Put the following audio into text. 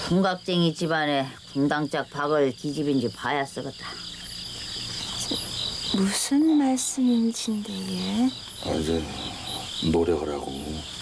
궁각쟁이 집안에 궁당짝 박을 기집인지 봐야 쓰겠다. 무슨 말씀인진데 예? 이제 노력을 하고